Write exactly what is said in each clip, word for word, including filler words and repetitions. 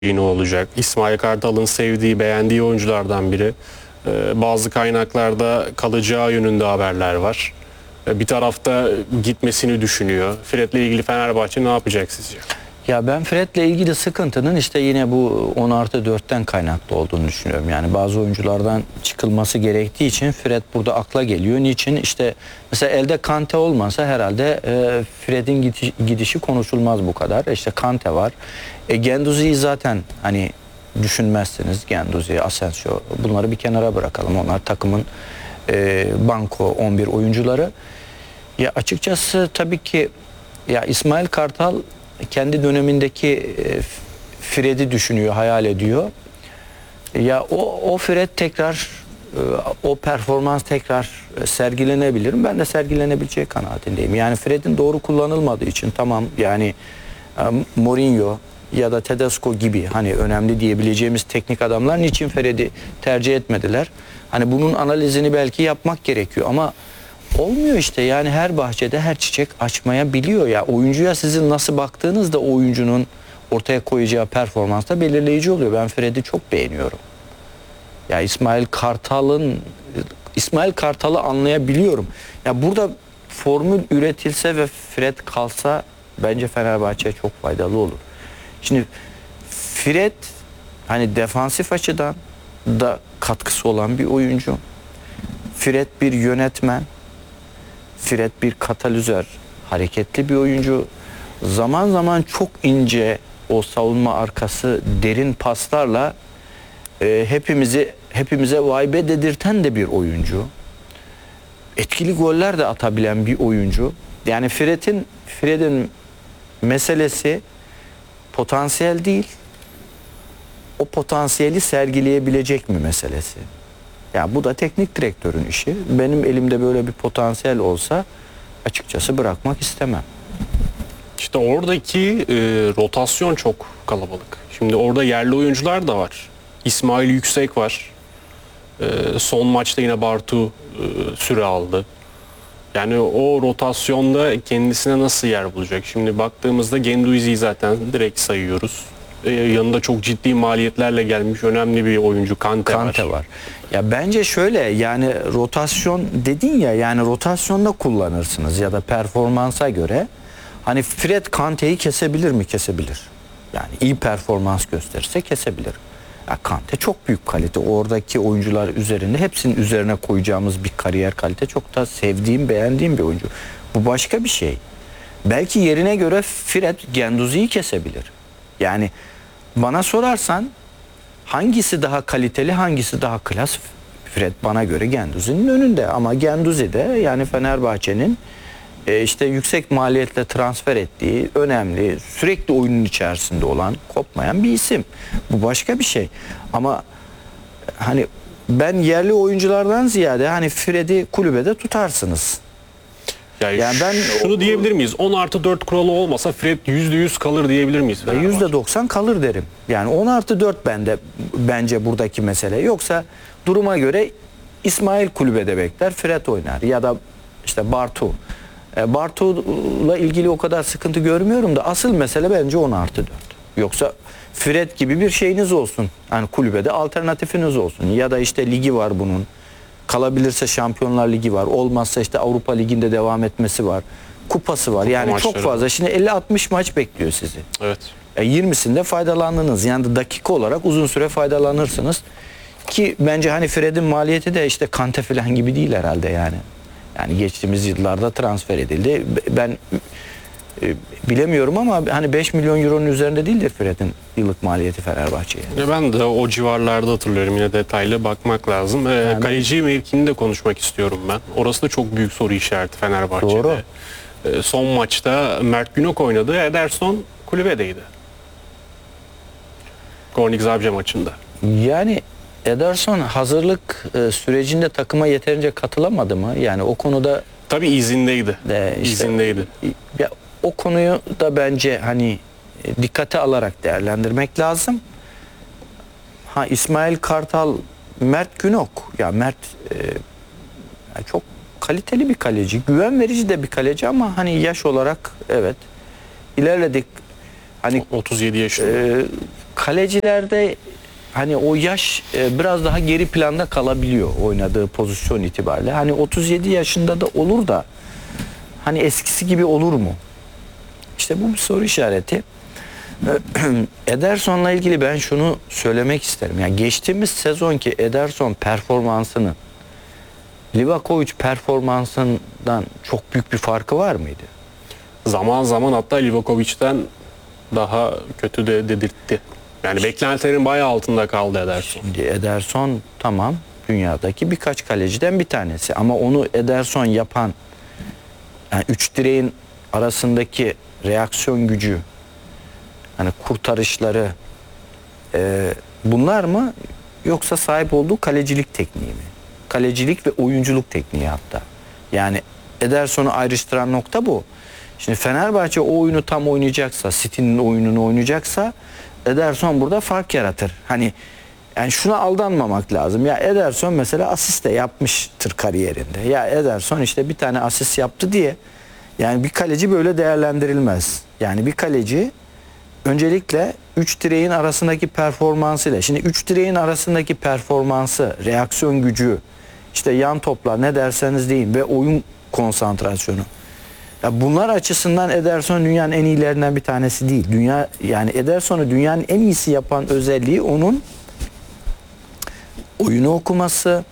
ne olacak? İsmail Kartal'ın sevdiği, beğendiği oyunculardan biri. Ee, bazı kaynaklarda kalacağı yönünde haberler var. Ee, bir tarafta gitmesini düşünüyor. Fred'le ilgili Fenerbahçe ne yapacak sizce? Ya ben Fred'le ilgili sıkıntının işte yine bu on artı dörtten kaynaklı olduğunu düşünüyorum. Yani bazı oyunculardan çıkılması gerektiği için Fred burada akla geliyor. Niçin? İşte mesela elde Kante olmasa herhalde e, Fred'in gidişi, gidişi konuşulmaz bu kadar. İşte Kante var. E, Guendouzi'yi zaten hani düşünmezsiniz. Guendouzi, Asensio, bunları bir kenara bırakalım. Onlar takımın e, banko on bir oyuncuları. Ya açıkçası tabii ki ya İsmail Kartal kendi dönemindeki Fred'i düşünüyor, hayal ediyor. Ya o o Fred tekrar, o performans tekrar sergilenebilir. Ben de sergilenebileceği kanaatindeyim. Yani Fred'in doğru kullanılmadığı için tamam, yani Mourinho ya da Tedesco gibi hani önemli diyebileceğimiz teknik adamlar niçin Fred'i tercih etmediler? Hani bunun analizini belki yapmak gerekiyor ama olmuyor işte. Yani her bahçede her çiçek açmayabiliyor ya. Oyuncuya sizin nasıl baktığınız da o oyuncunun ortaya koyacağı performansta belirleyici oluyor. Ben Fred'i çok beğeniyorum. Ya İsmail Kartal'ın İsmail Kartal'ı anlayabiliyorum. Ya burada formül üretilse ve Fred kalsa bence Fenerbahçe'ye çok faydalı olur. Şimdi Fred hani defansif açıdan da katkısı olan bir oyuncu. Fred bir yönetmen. Fred bir katalizör, hareketli bir oyuncu. Zaman zaman çok ince o savunma arkası derin paslarla e, hepimizi hepimize vaybe dedirten de bir oyuncu. Etkili goller de atabilen bir oyuncu. Yani Fred'in Fred'in meselesi potansiyel değil. O potansiyeli sergileyebilecek mi meselesi? Ya bu da teknik direktörün işi. Benim elimde böyle bir potansiyel olsa açıkçası bırakmak istemem. İşte oradaki e, rotasyon çok kalabalık. Şimdi orada yerli oyuncular da var. İsmail Yüksek var. E, son maçta yine Bartu e, süre aldı. Yani o rotasyonda kendisine nasıl yer bulacak? Şimdi baktığımızda Guendouzi'yi zaten direkt sayıyoruz. Ee, yanında çok ciddi maliyetlerle gelmiş önemli bir oyuncu Kante, Kante var. var. Ya bence şöyle, yani rotasyon dedin ya, yani rotasyonda kullanırsınız ya da performansa göre. Hani Fred Kante'yi kesebilir mi? Kesebilir. Yani iyi performans gösterirse kesebilir. Ya Kante çok büyük kalite. Oradaki oyuncular üzerinde hepsinin üzerine koyacağımız bir kariyer kalite. Çok da sevdiğim, beğendiğim bir oyuncu. Bu başka bir şey. Belki yerine göre Fred Guendouzi'yi kesebilir. Yani bana sorarsan hangisi daha kaliteli, hangisi daha klas? Fred bana göre Guendouzi'nin önünde, ama Guendouzi de yani Fenerbahçe'nin e, işte yüksek maliyetle transfer ettiği, önemli, sürekli oyunun içerisinde olan, kopmayan bir isim. Bu başka bir şey. Ama hani ben yerli oyunculardan ziyade hani Fred'i kulübede tutarsınız. Yani, Yani ben şunu diyebilir miyiz? on artı dört kuralı olmasa Fred yüzde yüz kalır diyebilir miyiz? yüzde doksan kalır derim. Yani on artı dört bende, bence buradaki mesele. Yoksa duruma göre İsmail kulübede bekler, Fred oynar. Ya da işte Bartu. E, Bartu'la ilgili o kadar sıkıntı görmüyorum da asıl mesele bence on artı dört. Yoksa Fred gibi bir şeyiniz olsun. Yani kulübede alternatifiniz olsun. Ya da işte ligi var bunun. Kalabilirse Şampiyonlar Ligi var. Olmazsa işte Avrupa Ligi'nde devam etmesi var. Kupası var. Yani çok fazla. Şimdi elli altmış maç bekliyor sizi. Evet. E yirmisinde faydalandınız. Yani dakika olarak uzun süre faydalanırsınız. Ki bence hani Fred'in maliyeti de işte Kante falan gibi değil herhalde yani. Yani geçtiğimiz yıllarda transfer edildi. Ben e, bilemiyorum ama hani beş milyon euronun üzerinde değildir Fred'in yıllık maliyeti Fenerbahçe'ye. Ya ben de o civarlarda hatırlıyorum, yine detaylı bakmak lazım. Ee, yani, kaleci mevkini de konuşmak istiyorum ben. Orası da çok büyük soru işareti Fenerbahçe'de. Doğru. Ee, son maçta Mert Günok oynadı. Ederson kulübedeydi. Gornik Zabrze maçında. Yani Ederson hazırlık e, sürecinde takıma yeterince katılamadı mı? Yani o konuda tabii izindeydi. De işte, izindeydi. Ya, o konuyu da bence hani e, dikkate alarak değerlendirmek lazım. Ha İsmail Kartal, Mert Günok. Ya Mert e, yani çok kaliteli bir kaleci, güven verici de bir kaleci ama hani yaş olarak evet ilerledik. Hani otuz yedi yaşında. E, kalecilerde hani o yaş e, biraz daha geri planda kalabiliyor oynadığı pozisyon itibariyle. Hani otuz yedi yaşında da olur da hani eskisi gibi olur mu? İşte bu bir soru işareti. Ederson'la ilgili ben şunu söylemek isterim. Yani geçtiğimiz sezonki Ederson performansının Livakovic performansından çok büyük bir farkı var mıydı? Zaman zaman hatta Livakovic'ten daha kötü de dedirtti. Yani beklentilerin bayağı altında kaldı Ederson. Şimdi Ederson tamam dünyadaki birkaç kaleciden bir tanesi ama onu Ederson yapan yani üç direğin arasındaki reaksiyon gücü, hani kurtarışları e, bunlar mı yoksa sahip olduğu kalecilik tekniği mi? Kalecilik ve oyunculuk tekniği hatta. Yani Ederson'u ayrıştıran nokta bu. Şimdi Fenerbahçe o oyunu tam oynayacaksa, City'nin oyununu oynayacaksa Ederson burada fark yaratır. Hani yani şuna aldanmamak lazım. Ya Ederson mesela asist de yapmıştır kariyerinde. Ya Ederson işte bir tane asist yaptı diye yani bir kaleci böyle değerlendirilmez. Yani bir kaleci öncelikle üç direğin arasındaki performansıyla, şimdi üç direğin arasındaki performansı, reaksiyon gücü, işte yan toplar ne derseniz deyin ve oyun konsantrasyonu. Ya bunlar açısından Ederson dünyanın en iyilerinden bir tanesi değil. Dünya yani Ederson'u dünyanın en iyisi yapan özelliği onun oyunu okuması,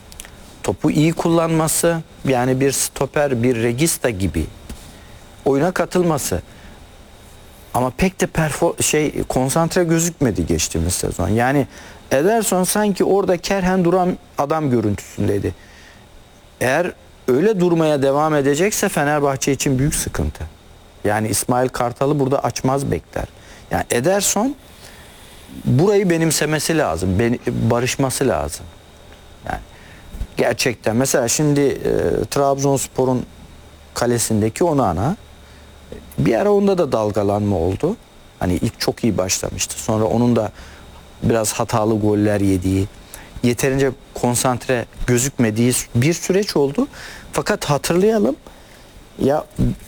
topu iyi kullanması, yani bir stoper, bir regista gibi oyuna katılması. Ama pek de perfor şey konsantre gözükmedi geçtiğimiz sezon. Yani Ederson sanki orada kerhen duran adam görüntüsündeydi. Eğer öyle durmaya devam edecekse Fenerbahçe için büyük sıkıntı. Yani İsmail Kartal'ı burada açmaz bekler. Yani Ederson burayı benimsemesi lazım. Ben, barışması lazım. Yani gerçekten mesela şimdi e, Trabzonspor'un kalesindeki Onana bir ara onda da dalgalanma oldu. Hani ilk çok iyi başlamıştı. Sonra onun da biraz hatalı goller yediği, yeterince konsantre gözükmediği bir süreç oldu. Fakat hatırlayalım ya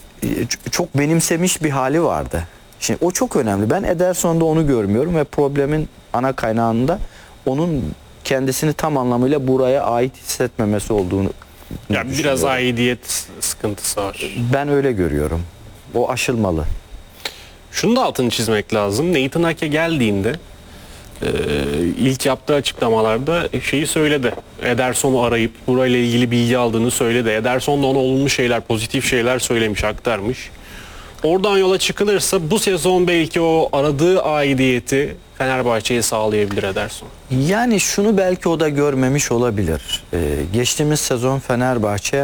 çok benimsemiş bir hali vardı. Şimdi o çok önemli. Ben Ederson'da onu görmüyorum ve problemin ana kaynağında onun kendisini tam anlamıyla buraya ait hissetmemesi olduğunu Yani biraz aidiyet sıkıntısı var. Ben öyle görüyorum. O aşılmalı. Şunu da altını çizmek lazım. Nathan Ake geldiğinde e, ilk yaptığı açıklamalarda şeyi söyledi. Ederson'u arayıp burayla ilgili bilgi aldığını söyledi. Ederson da ona olumlu şeyler, pozitif şeyler söylemiş, aktarmış. Oradan yola çıkılırsa bu sezon belki o aradığı aidiyeti Fenerbahçe'ye sağlayabilir Ederson. Yani şunu belki o da görmemiş olabilir. Ee, geçtiğimiz sezon Fenerbahçe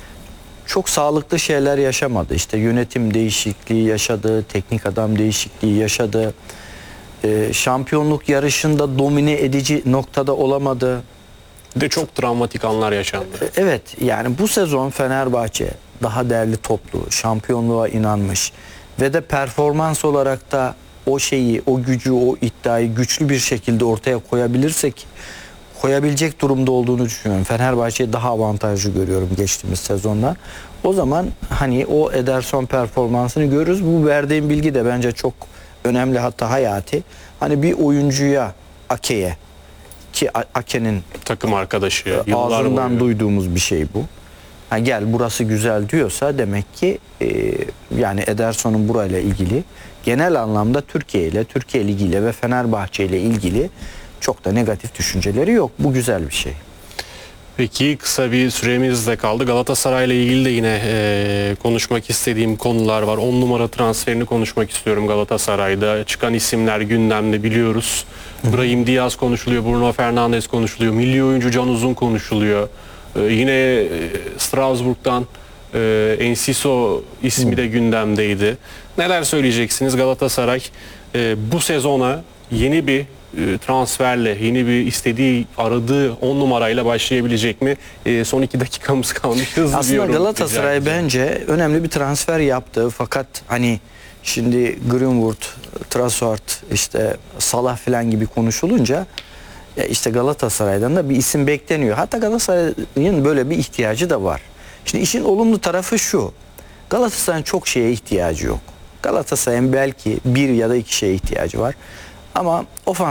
çok sağlıklı şeyler yaşamadı. İşte yönetim değişikliği yaşadı, teknik adam değişikliği yaşadı. Ee, şampiyonluk yarışında domine edici noktada olamadı. Bir de çok travmatik anlar yaşandı. Ee, evet, yani bu sezon Fenerbahçe daha değerli toplu, şampiyonluğa inanmış ve de performans olarak da o şeyi, o gücü, o iddiayı güçlü bir şekilde ortaya koyabilirsek, koyabilecek durumda olduğunu düşünüyorum. Fenerbahçe'yi daha avantajlı görüyorum geçtiğimiz sezonlar. O zaman hani o Ederson performansını görürüz. Bu verdiğim bilgi de bence çok önemli, hatta hayati. Hani bir oyuncuya, Ake'ye, ki Ake'nin Takım arkadaşı. yıllar ağzından boyu. duyduğumuz bir şey bu. Ha, gel burası güzel diyorsa demek ki e, yani Ederson'un burayla ilgili genel anlamda Türkiye ile, Türkiye Ligi ile ve Fenerbahçe ile ilgili çok da negatif düşünceleri yok. Bu güzel bir şey. Peki kısa bir süremiz de kaldı. Galatasaray'la ilgili de yine e, konuşmak istediğim konular var. on numara transferini konuşmak istiyorum Galatasaray'da. Çıkan isimler gündemde biliyoruz. Brahim Diaz konuşuluyor, Bruno Fernandes konuşuluyor, milli oyuncu Can Uzun konuşuluyor. E, yine e, Strasbourg'dan e, Enciso ismi de gündemdeydi. Neler söyleyeceksiniz Galatasaray e, bu sezona yeni bir transferle, yeni bir istediği, aradığı on numarayla başlayabilecek mi? E, son iki dakikamız kalmış. Hızlı Aslında diyorum. Galatasaray Rica bence önemli bir transfer yaptı. Fakat hani şimdi Greenwood, Trossard, işte Salah falan gibi konuşulunca ya işte Galatasaray'dan da bir isim bekleniyor. Hatta Galatasaray'ın böyle bir ihtiyacı da var. Şimdi işin olumlu tarafı şu. Galatasaray'ın çok şeye ihtiyacı yok. Galatasaray'ın belki bir ya da iki şeye ihtiyacı var. Ama ofans